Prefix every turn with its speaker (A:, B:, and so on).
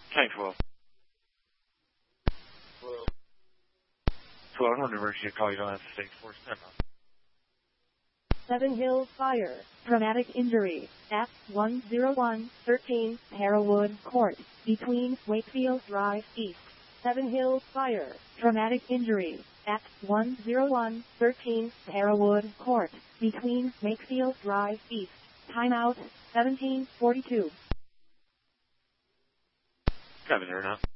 A: 10-12. 12, no emergency to call. You don't have to stay force 10.
B: Seven Hills Fire. Traumatic injury at 10113 Harrowwood Court, between Wakefield Drive East. Seven Hills Fire. Traumatic injury at 10113 Harrowwood Court, between Wakefield Drive East. Timeout 1742.
A: 7 there now.